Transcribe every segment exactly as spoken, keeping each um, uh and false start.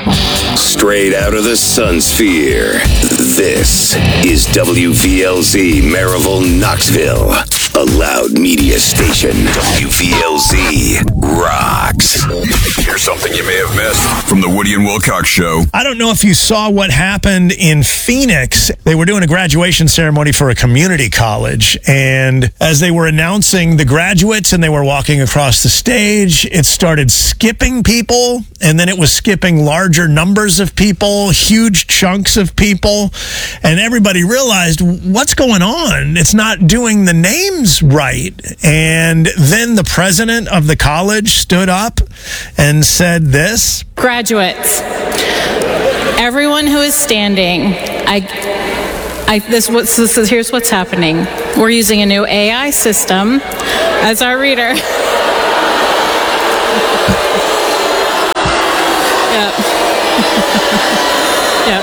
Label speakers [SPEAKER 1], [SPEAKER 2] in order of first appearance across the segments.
[SPEAKER 1] Straight out of the sun sphere, this is W V L Z Maryville, Knoxville, a loud media station. W V L Z rocks.
[SPEAKER 2] Here's something you may have missed from the Woody and Wilcox Show.
[SPEAKER 3] I don't know if you saw what happened in Phoenix. They were doing a graduation ceremony for a community college, and as they were announcing the graduates and they were walking across the stage, it started skipping people, and then it was skipping larger numbers of people, huge chunks of people, and everybody realized, what's going on? It's not doing the names right. And then the president of the college stood up and said this.
[SPEAKER 4] Graduates, everyone who is standing, I, I, this, what's, this is, here's what's happening. We're using a new A I system as our reader. Yep. Yep.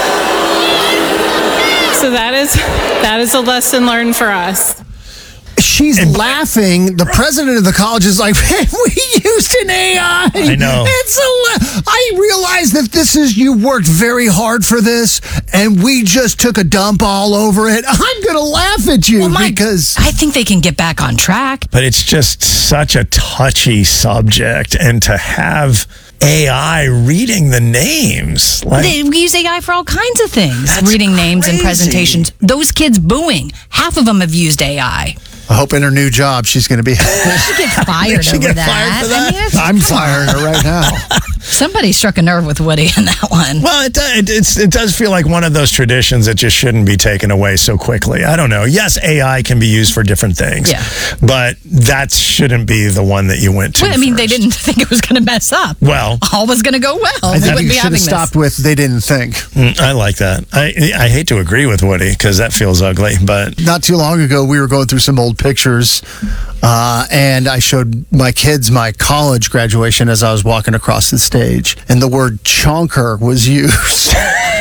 [SPEAKER 4] So that is that is a lesson learned for us.
[SPEAKER 5] She's and, laughing. The president of the college is like, we used an A I.
[SPEAKER 3] I know.
[SPEAKER 5] It's a, I realize that this is, you worked very hard for this, and we just took a dump all over it. I'm going to laugh at you well, my, because...
[SPEAKER 6] I think they can get back on track.
[SPEAKER 3] But it's just such a touchy subject, and to have A I reading the names. Like,
[SPEAKER 6] they, we use A I for all kinds of things.
[SPEAKER 3] That's
[SPEAKER 6] reading names
[SPEAKER 3] crazy.
[SPEAKER 6] And presentations. Those kids booing, half of them have used A I.
[SPEAKER 5] I hope in her new job she's going to be...
[SPEAKER 6] She get fired
[SPEAKER 3] she
[SPEAKER 6] over
[SPEAKER 3] get
[SPEAKER 6] that.
[SPEAKER 3] Fired for that?
[SPEAKER 6] I mean,
[SPEAKER 5] I'm firing her right now.
[SPEAKER 6] Somebody struck a nerve with Woody in that one.
[SPEAKER 3] Well, it does, it, it's, it does feel like one of those traditions that just shouldn't be taken away so quickly. I don't know. Yes, A I can be used for different things.
[SPEAKER 6] Yeah.
[SPEAKER 3] But that shouldn't be the one that you went to
[SPEAKER 6] Well, I mean,
[SPEAKER 3] first.
[SPEAKER 6] they didn't think it was going to mess up.
[SPEAKER 3] Well.
[SPEAKER 6] All was going to go well.
[SPEAKER 5] I think you should have stopped with, they didn't think.
[SPEAKER 3] Mm, I like that. I, I hate to agree with Woody because that feels ugly, but...
[SPEAKER 5] Not too long ago, we were going through some old pictures, uh, and I showed my kids my college graduation as I was walking across the stage, and the word chonker was used.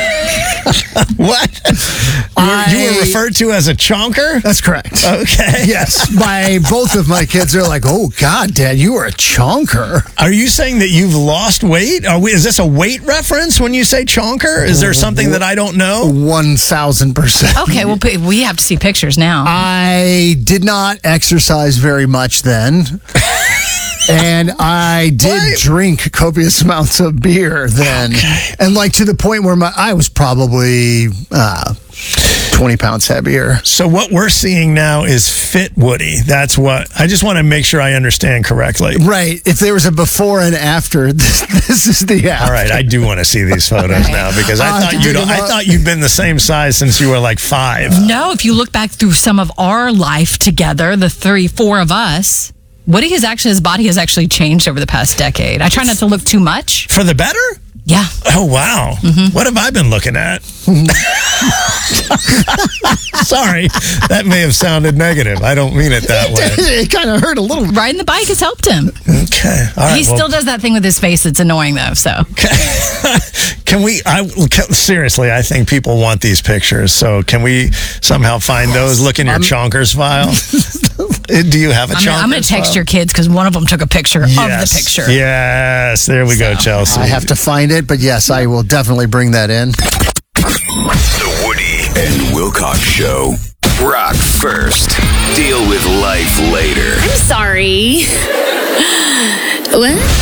[SPEAKER 3] What?
[SPEAKER 5] I,
[SPEAKER 3] you were referred to as a chonker?
[SPEAKER 5] That's correct.
[SPEAKER 3] Okay.
[SPEAKER 5] Yes. By both of my kids, they're like, oh, God, Dad, you are a chonker.
[SPEAKER 3] Are you saying that you've lost weight? Are we, is this a weight reference when you say chonker? Is there something that I don't know?
[SPEAKER 5] one thousand percent.
[SPEAKER 6] Okay, well, we have to see pictures now.
[SPEAKER 5] I did not exercise very much then. And I did what? drink copious amounts of beer then. Okay. And like to the point where my I was probably uh, twenty pounds heavier.
[SPEAKER 3] So what we're seeing now is fit Woody. That's what, I just want to make sure I understand correctly.
[SPEAKER 5] Right. If there was a before and after, this, this is the after.
[SPEAKER 3] All right, I do want to see these photos now because I,
[SPEAKER 5] uh,
[SPEAKER 3] thought you'd, I thought you'd been the same size since you were like five.
[SPEAKER 6] No, if you look back through some of our life together, the three, four of us, Woody has actually, his body has actually changed over the past decade. I try not to look too much.
[SPEAKER 3] For the better?
[SPEAKER 6] Yeah.
[SPEAKER 3] Oh, wow. Mm-hmm. What have I been looking at? Sorry, that may have sounded negative. I don't mean it that way.
[SPEAKER 5] It kind of hurt a little.
[SPEAKER 6] Riding the bike has helped him.
[SPEAKER 3] Okay. All right,
[SPEAKER 6] he
[SPEAKER 3] well,
[SPEAKER 6] still does that thing with his face that's annoying, though, so.
[SPEAKER 3] Okay. Can we, I, can, seriously, I think people want these pictures, so can we somehow find those? Look in your
[SPEAKER 5] I'm,
[SPEAKER 3] chonkers file. Do you have a chonkers
[SPEAKER 6] I'm going to text
[SPEAKER 3] file?
[SPEAKER 6] your kids because one of them took a picture
[SPEAKER 3] yes.
[SPEAKER 6] of the picture.
[SPEAKER 3] Yes, there we so. go, Chelsea.
[SPEAKER 5] I have to find it, but yes, I will definitely bring that in.
[SPEAKER 2] The Woody and Wilcox Show.
[SPEAKER 1] Rock first. Deal with life later.
[SPEAKER 7] I'm sorry. What?